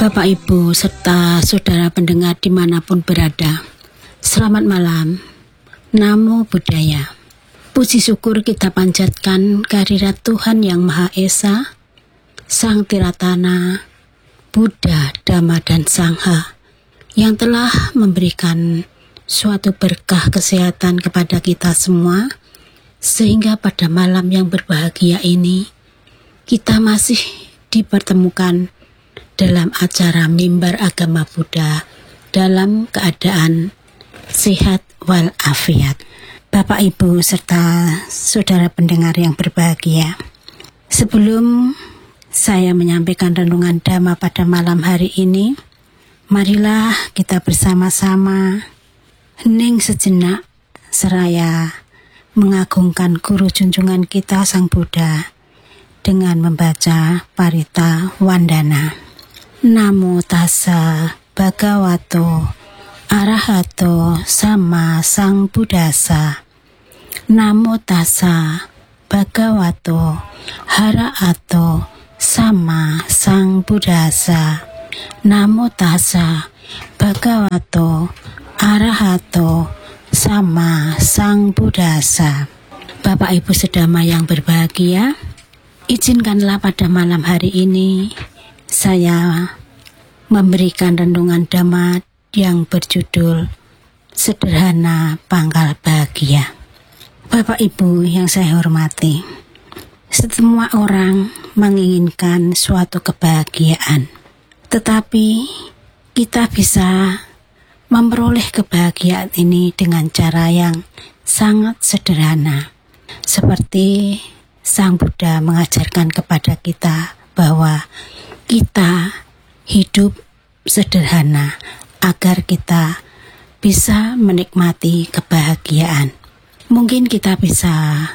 Bapak, Ibu, serta saudara pendengar dimanapun berada, selamat malam. Namo Buddhaya. Puji syukur kita panjatkan kehadirat Tuhan Yang Maha Esa, Sang Tiratana, Buddha, Dhamma, dan Sangha, yang telah memberikan suatu berkah kesehatan kepada kita semua, sehingga pada malam yang berbahagia ini, kita masih dipertemukan dalam acara Mimbar Agama Buddha dalam keadaan sehat walafiat. Bapak, Ibu, serta saudara pendengar yang berbahagia, sebelum saya menyampaikan renungan Dhamma pada malam hari ini, marilah kita bersama-sama hening sejenak seraya mengagungkan guru junjungan kita Sang Buddha dengan membaca Parita Wandana. Namo tassa bhagavato arahato sama sang buddhassa. Namo tassa bhagavato arahato sama sang buddhassa. Namo tassa bhagavato arahato sama sang buddhassa. Bapak, Ibu, sedama yang berbahagia, izinkanlah pada malam hari ini saya memberikan renungan Dhamma yang berjudul Sederhana Pangkal Bahagia. Bapak, Ibu yang saya hormati, semua orang menginginkan suatu kebahagiaan, tetapi kita bisa memperoleh kebahagiaan ini dengan cara yang sangat sederhana, seperti Sang Buddha mengajarkan kepada kita bahwa kita hidup sederhana agar kita bisa menikmati kebahagiaan. Mungkin kita bisa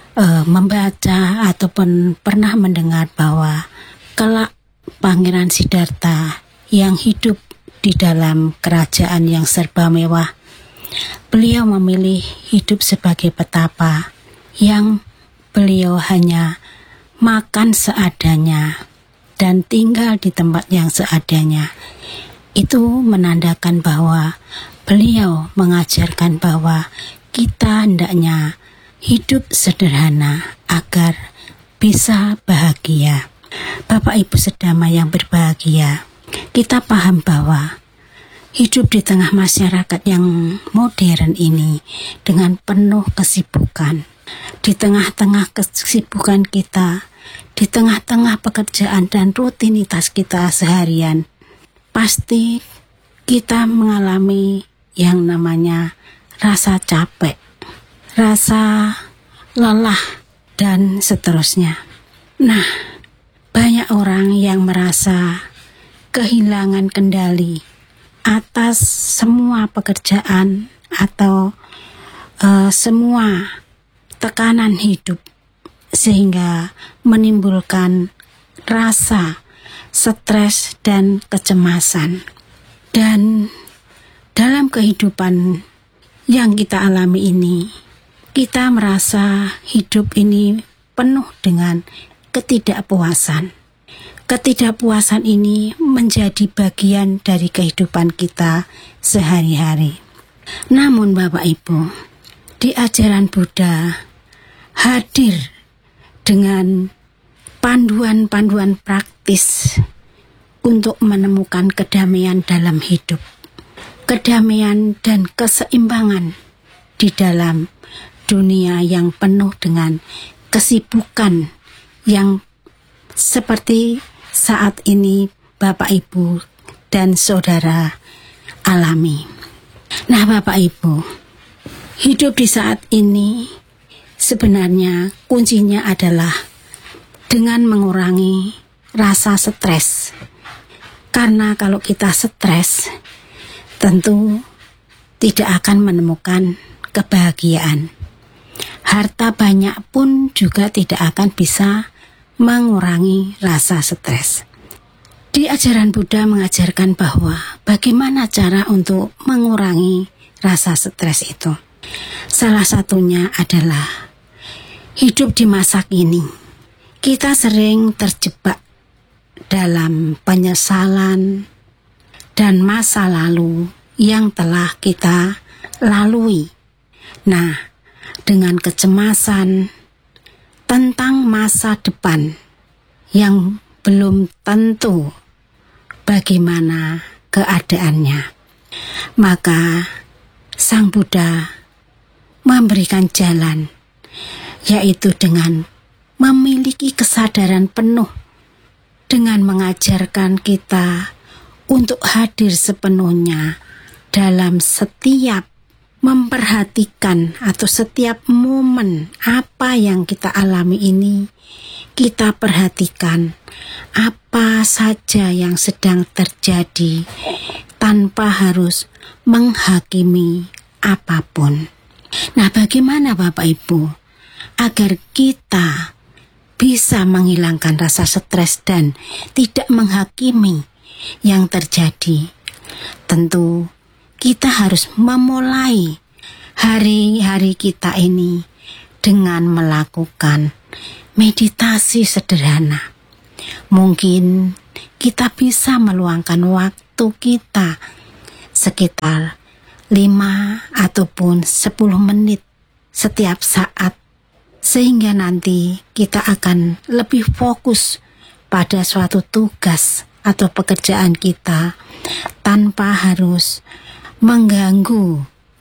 membaca ataupun pernah mendengar bahwa kelak Pangeran Siddhartha yang hidup di dalam kerajaan yang serba mewah, beliau memilih hidup sebagai petapa yang beliau hanya makan seadanya dan tinggal di tempat yang seadanya. Itu menandakan bahwa beliau mengajarkan bahwa kita hendaknya hidup sederhana agar bisa bahagia. Bapak, Ibu, sedama yang berbahagia, kita paham bahwa hidup di tengah masyarakat yang modern ini dengan penuh kesibukan, di tengah-tengah kesibukan kita, di tengah-tengah pekerjaan dan rutinitas kita seharian, pasti kita mengalami yang namanya rasa capek, rasa lelah, dan seterusnya. Nah, banyak orang yang merasa kehilangan kendali atas semua pekerjaan atau semua tekanan hidup, sehingga menimbulkan rasa stres dan kecemasan. Dan dalam kehidupan yang kita alami ini, kita merasa hidup ini penuh dengan ketidakpuasan. Ketidakpuasan ini menjadi bagian dari kehidupan kita sehari-hari. Namun Bapak, Ibu, di ajaran Buddha hadir dengan panduan-panduan praktis untuk menemukan kedamaian dalam hidup, kedamaian dan keseimbangan di dalam dunia yang penuh dengan kesibukan yang seperti saat ini Bapak, Ibu, dan saudara alami. Nah, Bapak, Ibu, hidup di saat ini sebenarnya kuncinya adalah dengan mengurangi rasa stres. Karena kalau kita stres, tentu tidak akan menemukan kebahagiaan. Harta banyak pun juga tidak akan bisa mengurangi rasa stres. Di ajaran Buddha mengajarkan bahwa bagaimana cara untuk mengurangi rasa stres itu. Salah satunya adalah hidup di masa kini. Kita sering terjebak dalam penyesalan dan masa lalu yang telah kita lalui. Nah, dengan kecemasan tentang masa depan yang belum tentu bagaimana keadaannya, maka Sang Buddha memberikan jalan, yaitu dengan memiliki kesadaran penuh, dengan mengajarkan kita untuk hadir sepenuhnya dalam setiap memperhatikan atau setiap momen apa yang kita alami ini. Kita perhatikan apa saja yang sedang terjadi tanpa harus menghakimi apapun. Nah, bagaimana Bapak Ibu agar kita bisa menghilangkan rasa stres dan tidak menghakimi yang terjadi? Tentu kita harus memulai hari-hari kita ini dengan melakukan meditasi sederhana. Mungkin kita bisa meluangkan waktu kita sekitar 5 ataupun 10 menit setiap saat, sehingga nanti kita akan lebih fokus pada suatu tugas atau pekerjaan kita tanpa harus mengganggu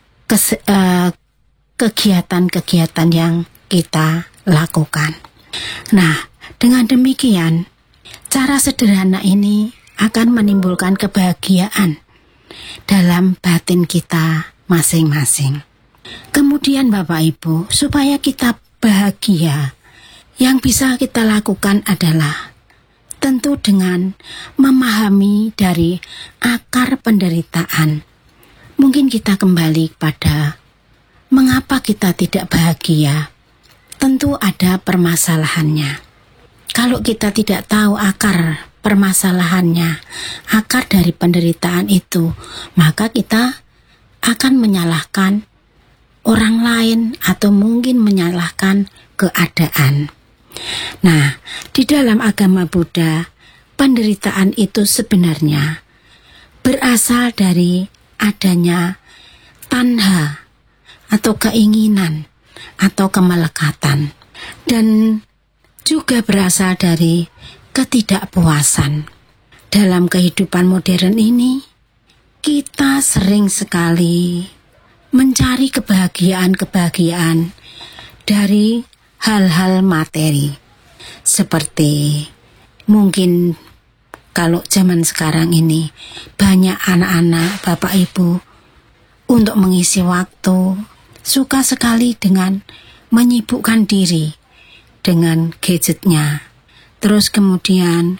kegiatan-kegiatan yang kita lakukan. Nah, dengan demikian, cara sederhana ini akan menimbulkan kebahagiaan dalam batin kita masing-masing. Kemudian Bapak Ibu, supaya kita bahagia, yang bisa kita lakukan adalah tentu dengan memahami dari akar penderitaan. Mungkin kita kembali pada mengapa kita tidak bahagia. Tentu ada permasalahannya. Kalau kita tidak tahu akar permasalahannya, akar dari penderitaan itu, maka kita akan menyalahkan orang lain atau mungkin menyalahkan keadaan. Nah, di dalam agama Buddha, penderitaan itu sebenarnya berasal dari adanya tanha atau keinginan atau kemelekatan, dan juga berasal dari ketidakpuasan. Dalam kehidupan modern ini, kita sering sekali mencari kebahagiaan-kebahagiaan dari hal-hal materi. Seperti mungkin kalau zaman sekarang ini banyak anak-anak, Bapak Ibu, untuk mengisi waktu suka sekali dengan menyibukkan diri dengan gadgetnya. Terus kemudian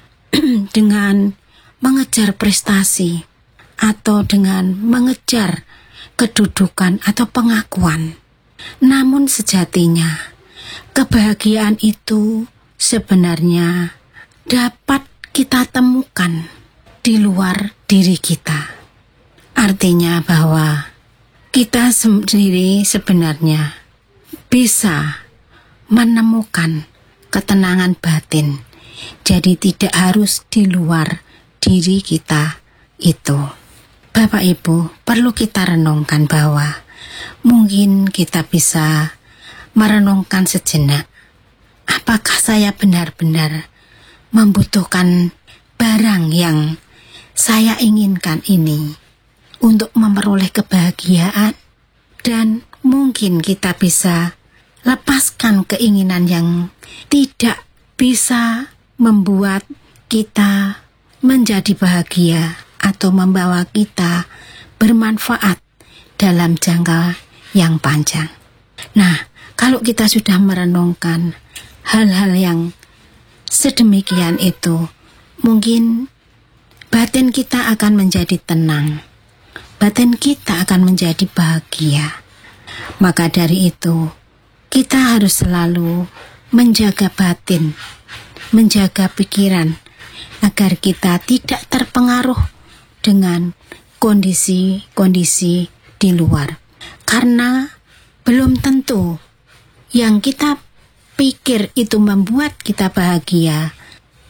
dengan mengejar prestasi atau dengan mengejar kedudukan atau pengakuan. Namun sejatinya kebahagiaan itu sebenarnya dapat kita temukan di luar diri kita. Artinya bahwa kita sendiri sebenarnya bisa menemukan ketenangan batin. Jadi tidak harus di luar diri kita itu. Bapak Ibu, perlu kita renungkan bahwa mungkin kita bisa merenungkan sejenak. Apakah saya benar-benar membutuhkan barang yang saya inginkan ini untuk memperoleh kebahagiaan? Dan mungkin kita bisa lepaskan keinginan yang tidak bisa membuat kita menjadi bahagia atau membawa kita bermanfaat dalam jangka yang panjang. Nah, kalau kita sudah merenungkan hal-hal yang sedemikian itu, mungkin batin kita akan menjadi tenang, batin kita akan menjadi bahagia. Maka dari itu, kita harus selalu menjaga batin, menjaga pikiran, agar kita tidak terpengaruh dengan kondisi-kondisi di luar. Karena belum tentu yang kita pikir itu membuat kita bahagia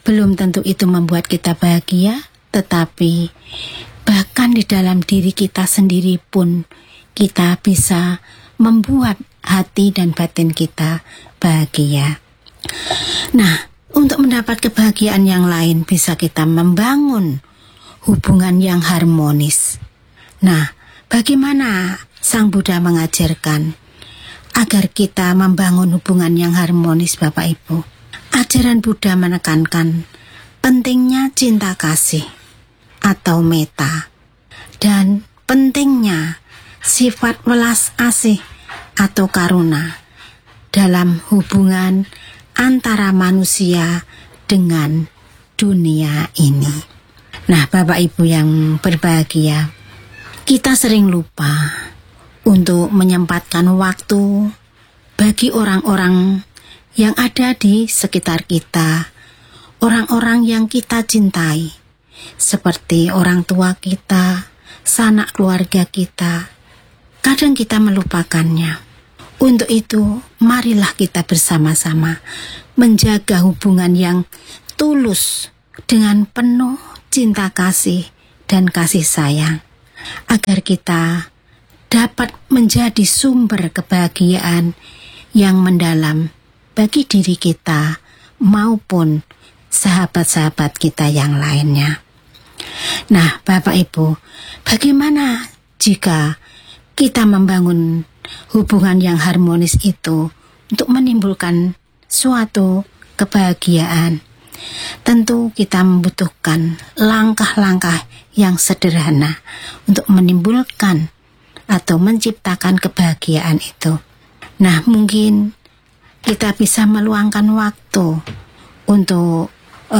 belum tentu itu membuat kita bahagia, tetapi bahkan di dalam diri kita sendiri pun kita bisa membuat hati dan batin kita bahagia. Nah, untuk mendapat kebahagiaan yang lain bisa kita membangun hubungan yang harmonis. Nah, bagaimana Sang Buddha mengajarkan agar kita membangun hubungan yang harmonis, Bapak Ibu? Ajaran Buddha menekankan pentingnya cinta kasih atau metta dan pentingnya sifat welas asih atau karuna dalam hubungan antara manusia dengan dunia ini. Nah, Bapak Ibu yang berbahagia, kita sering lupa untuk menyempatkan waktu bagi orang-orang yang ada di sekitar kita, orang-orang yang kita cintai, seperti orang tua kita, sanak keluarga kita. Kadang kita melupakannya. Untuk itu, marilah kita bersama-sama menjaga hubungan yang tulus dengan penuh cinta kasih dan kasih sayang, agar kita dapat menjadi sumber kebahagiaan yang mendalam bagi diri kita maupun sahabat-sahabat kita yang lainnya. Nah, Bapak Ibu, bagaimana jika kita membangun hubungan yang harmonis itu untuk menimbulkan suatu kebahagiaan? Tentu kita membutuhkan langkah-langkah yang sederhana untuk menimbulkan atau menciptakan kebahagiaan itu. Nah, mungkin kita bisa meluangkan waktu untuk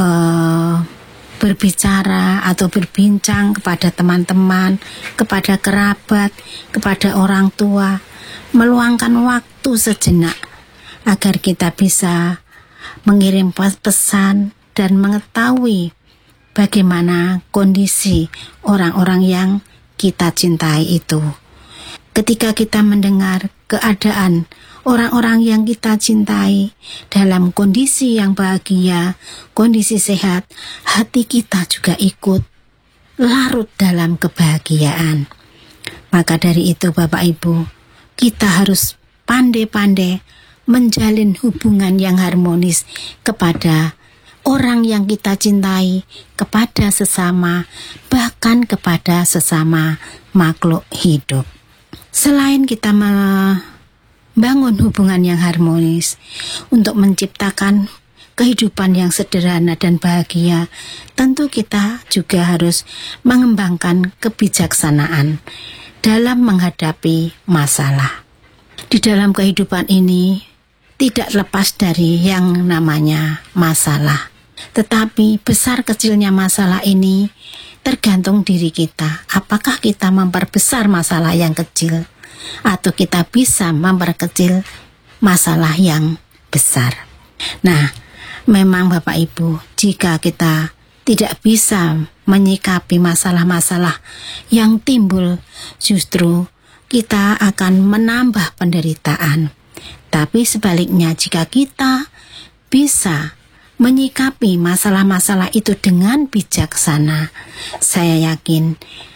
berbicara atau berbincang kepada teman-teman, kepada kerabat, kepada orang tua, meluangkan waktu sejenak agar kita bisa mengirim pesan dan mengetahui bagaimana kondisi orang-orang yang kita cintai itu. Ketika kita mendengar keadaan orang-orang yang kita cintai dalam kondisi yang bahagia, kondisi sehat, hati kita juga ikut larut dalam kebahagiaan. Maka dari itu, Bapak Ibu, kita harus pandai-pandai menjalin hubungan yang harmonis kepada orang yang kita cintai, kepada sesama, bahkan kepada sesama makhluk hidup. Selain kita membangun hubungan yang harmonis untuk menciptakan kehidupan yang sederhana dan bahagia, tentu kita juga harus mengembangkan kebijaksanaan dalam menghadapi masalah. Di dalam kehidupan ini tidak lepas dari yang namanya masalah. Tetapi besar kecilnya masalah ini tergantung diri kita. Apakah kita memperbesar masalah yang kecil atau kita bisa memperkecil masalah yang besar. Nah, memang Bapak Ibu, jika kita tidak bisa menyikapi masalah-masalah yang timbul, justru kita akan menambah penderitaan. Tapi sebaliknya, jika kita bisa menyikapi masalah-masalah itu dengan bijaksana, saya yakin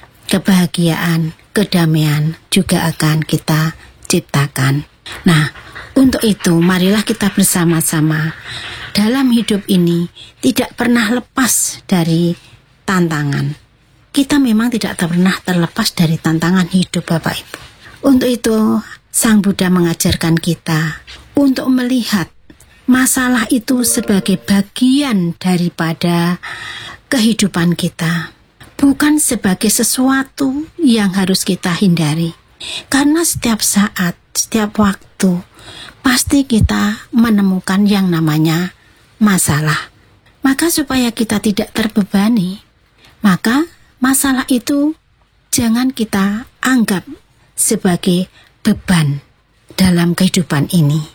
kebahagiaan, kedamaian juga akan kita ciptakan. Nah, untuk itu marilah kita bersama-sama dalam hidup ini tidak pernah lepas dari tantangan. Kita memang tidak pernah terlepas dari tantangan hidup, Bapak Ibu. Untuk itu Sang Buddha mengajarkan kita untuk melihat masalah itu sebagai bagian daripada kehidupan kita, bukan sebagai sesuatu yang harus kita hindari. Karena setiap saat, setiap waktu, pasti kita menemukan yang namanya masalah. Maka supaya kita tidak terbebani, maka masalah itu jangan kita anggap sebagai beban dalam kehidupan ini.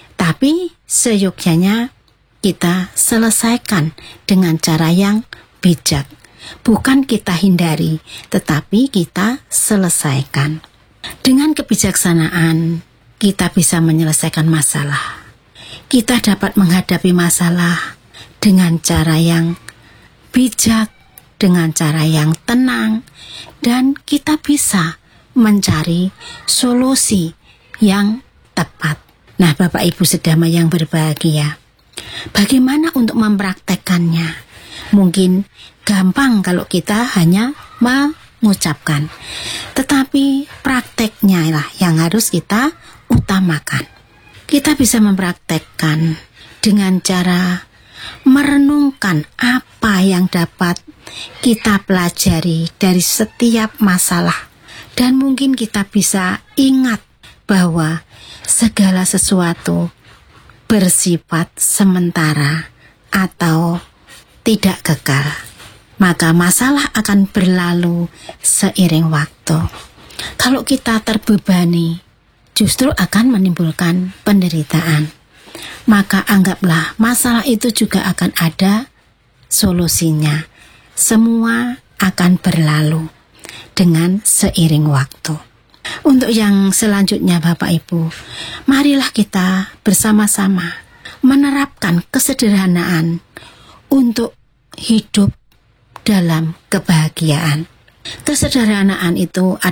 Tapi seyogyanya kita selesaikan dengan cara yang bijak. Bukan kita hindari, tetapi kita selesaikan. Dengan kebijaksanaan, kita bisa menyelesaikan masalah. Kita dapat menghadapi masalah dengan cara yang bijak, dengan cara yang tenang, dan kita bisa mencari solusi yang tepat. Nah, Bapak Ibu Sedama yang berbahagia, bagaimana untuk mempraktekkannya? Mungkin gampang kalau kita hanya mengucapkan, tetapi prakteknya lah yang harus kita utamakan. Kita bisa mempraktekkan dengan cara merenungkan apa yang dapat kita pelajari dari setiap masalah. Dan mungkin kita bisa ingat bahwa segala sesuatu bersifat sementara atau tidak kekal. Maka masalah akan berlalu seiring waktu. Kalau kita terbebani, justru akan menimbulkan penderitaan. Maka anggaplah masalah itu juga akan ada solusinya. Semua akan berlalu dengan seiring waktu. Untuk yang selanjutnya Bapak Ibu, marilah kita bersama-sama menerapkan kesederhanaan untuk hidup dalam kebahagiaan. Kesederhanaan itu